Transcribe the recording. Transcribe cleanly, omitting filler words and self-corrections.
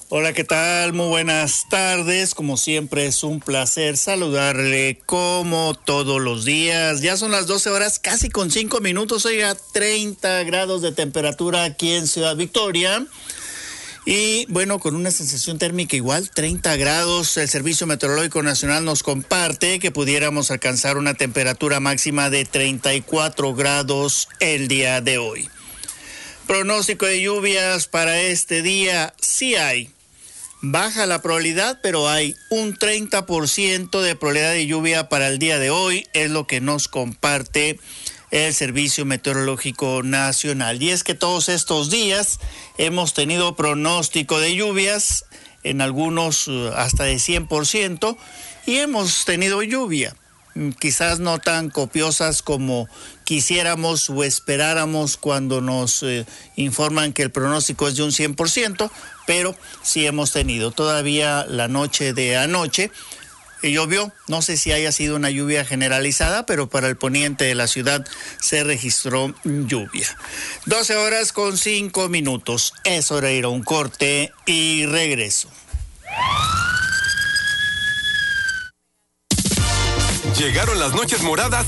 Hola, ¿qué tal? Muy buenas tardes. Como siempre es un placer saludarle como todos los días. Ya son las 12 horas, casi con 5 minutos. Oiga, 30 grados de temperatura aquí en Ciudad Victoria. Y bueno, con una sensación térmica igual, 30 grados. El Servicio Meteorológico Nacional nos comparte que pudiéramos alcanzar una temperatura máxima de 34 grados el día de hoy. Pronóstico de lluvias para este día, sí hay. Baja la probabilidad, pero hay un 30% de probabilidad de lluvia para el día de hoy, es lo que nos comparte el Servicio Meteorológico Nacional. Y es que todos estos días hemos tenido pronóstico de lluvias, en algunos hasta de 100%, y hemos tenido lluvia. Quizás no tan copiosas como quisiéramos o esperáramos cuando nos informan que el pronóstico es de un 100%, pero sí hemos tenido. Todavía la noche de anoche llovió, no sé si haya sido una lluvia generalizada, pero para el poniente de la ciudad se registró lluvia. 12 horas con 5 minutos, es hora de ir a un corte y regreso. Llegaron las noches moradas